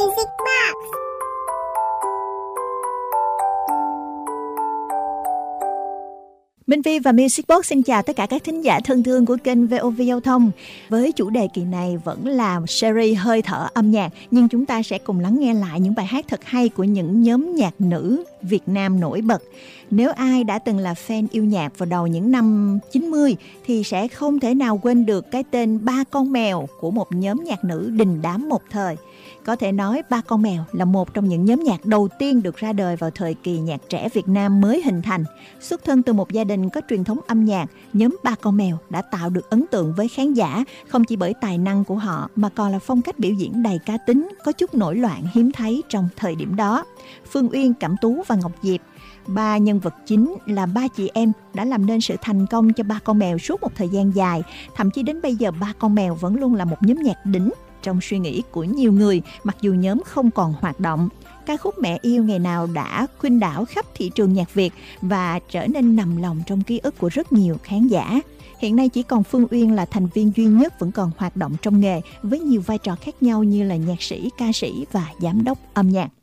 Music Box. Minh Vi và Music Box xin chào tất cả các thính giả thân thương của kênh VOV Giao thông. Với chủ đề kỳ này vẫn là series hơi thở âm nhạc, nhưng chúng ta sẽ cùng lắng nghe lại những bài hát thật hay của những nhóm nhạc nữ Việt Nam nổi bật. Nếu ai đã từng là fan yêu nhạc vào đầu những năm 90 thì sẽ không thể nào quên được cái tên Ba Con Mèo của một nhóm nhạc nữ đình đám một thời. Có thể nói Ba Con Mèo là một trong những nhóm nhạc đầu tiên được ra đời vào thời kỳ nhạc trẻ Việt Nam mới hình thành. Xuất thân từ một gia đình có truyền thống âm nhạc, nhóm Ba Con Mèo đã tạo được ấn tượng với khán giả không chỉ bởi tài năng của họ mà còn là phong cách biểu diễn đầy cá tính, có chút nổi loạn hiếm thấy trong thời điểm đó. Phương Uyên, Cẩm Tú và Ngọc Diệp, ba nhân vật chính là ba chị em đã làm nên sự thành công cho Ba Con Mèo suốt một thời gian dài. Thậm chí đến bây giờ Ba Con Mèo vẫn luôn là một nhóm nhạc đỉnh trong suy nghĩ của nhiều người, mặc dù nhóm không còn hoạt động. Ca khúc Mẹ Yêu ngày nào đã khuynh đảo khắp thị trường nhạc Việt và trở nên nằm lòng trong ký ức của rất nhiều khán giả. Hiện nay chỉ còn Phương Uyên là thành viên duy nhất vẫn còn hoạt động trong nghề với nhiều vai trò khác nhau như là nhạc sĩ, ca sĩ và giám đốc âm nhạc.